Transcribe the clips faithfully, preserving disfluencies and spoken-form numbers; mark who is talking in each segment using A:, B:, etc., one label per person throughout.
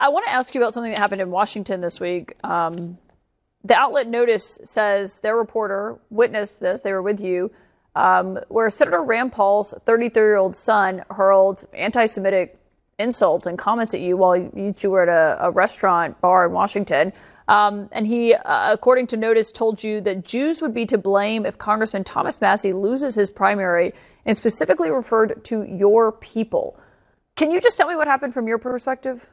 A: I want to ask you about something that happened in Washington this week. Um, the outlet Notice says their reporter witnessed this. They were with you, um, where Senator Rand Paul's thirty-three-year-old son hurled anti-Semitic insults and comments at you while you two were at a, a restaurant bar in Washington. Um, and he, uh, according to Notice, told you that Jews would be to blame if Congressman Thomas Massie loses his primary, and specifically referred to your people. Can you just tell me what happened from your perspective?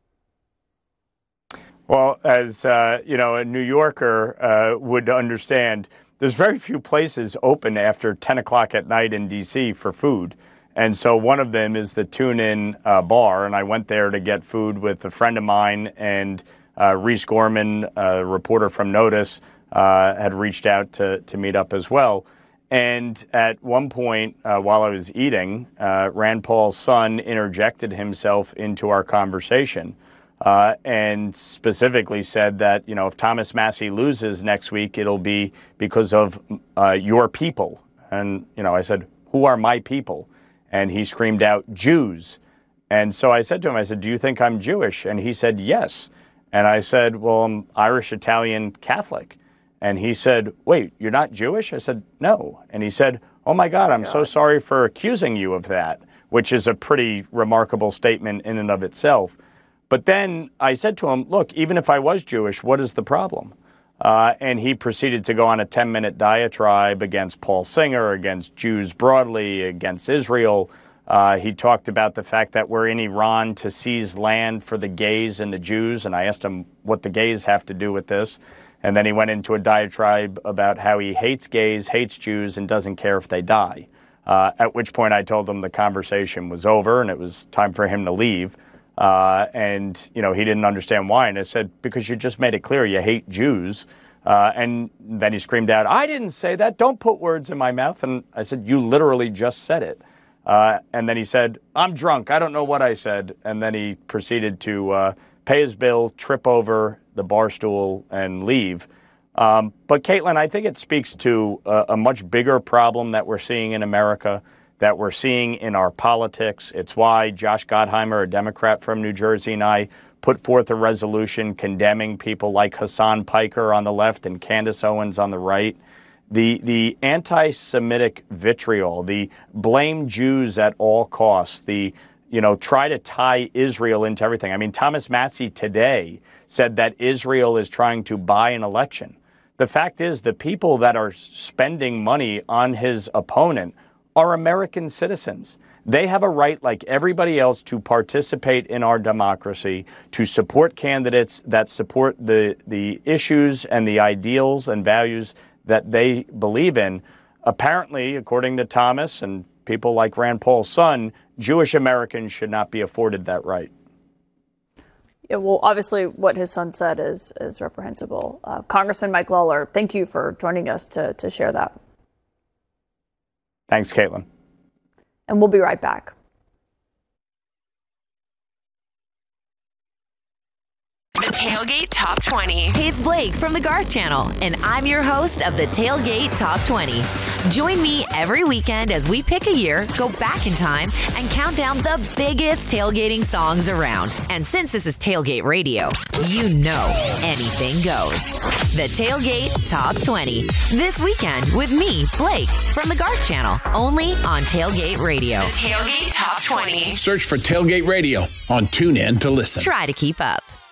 B: Well, as uh, you know, a New Yorker uh, would understand, there's very few places open after ten o'clock at night in D C for food. And so one of them is the Tune In uh, bar. And I went there to get food with a friend of mine, and uh, Reese Gorman, a reporter from Notice, uh, had reached out to, to meet up as well. And at one point, uh, while I was eating, uh, Rand Paul's son interjected himself into our conversation uh, and specifically said that, you know, if Thomas Massie loses next week, it'll be because of uh, your people. And, you know, I said, who are my people? And he screamed out, Jews. And so I said to him, I said, do you think I'm Jewish? And he said, yes. And I said, well, I'm Irish, Italian, Catholic. And he said, wait, you're not Jewish? I said, no. And he said, oh, my God, I'm God. so sorry for accusing you of that, which is a pretty remarkable statement in and of itself. But then I said to him, look, even if I was Jewish, what is the problem? Uh, and he proceeded to go on a ten-minute diatribe against Paul Singer, against Jews broadly, against Israel. Uh, he talked about the fact that we're in Iran to seize land for the gays and the Jews. And I asked him what the gays have to do with this. And then he went into a diatribe about how he hates gays, hates Jews, and doesn't care if they die. Uh, at which point I told him the conversation was over and it was time for him to leave. Uh, and, you know, he didn't understand why. And I said, because you just made it clear you hate Jews. Uh, and then he screamed out, I didn't say that. Don't put words in my mouth. And I said, you literally just said it. Uh, and then he said, I'm drunk. I don't know what I said. And then he proceeded to uh, pay his bill, trip over the bar stool, and leave. Um, but, Caitlin, I think it speaks to a, a much bigger problem that we're seeing in America, that we're seeing in our politics. It's why Josh Gottheimer, a Democrat from New Jersey, and I put forth a resolution condemning people like Hassan Piker on the left and Candace Owens on the right. The the anti-Semitic vitriol, the blame Jews at all costs, the, you know, try to tie Israel into everything. I mean, Thomas Massie today said that Israel is trying to buy an election. The fact is, the people that are spending money on his opponent are American citizens. They have a right, like everybody else, to participate in our democracy, to support candidates that support the, the issues and the ideals and values that they believe in. Apparently, according to Thomas and people like Rand Paul's son, Jewish Americans should not be afforded that right.
A: Yeah, well, obviously, what his son said is is reprehensible. Uh, Congressman Mike Lawler, thank you for joining us to to share that.
B: Thanks, Caitlin.
A: And we'll be right back.
C: The Tailgate Top twenty. Hey, it's Blake from the Garth Channel, and I'm your host of the Tailgate Top twenty. Join me every weekend as we pick a year, go back in time, and count down the biggest tailgating songs around. And since this is Tailgate Radio, you know anything goes. The Tailgate Top twenty. This weekend with me, Blake, from the Garth Channel, only on Tailgate Radio. The Tailgate Top twenty.
D: Search for Tailgate Radio on TuneIn to listen.
C: Try to keep up.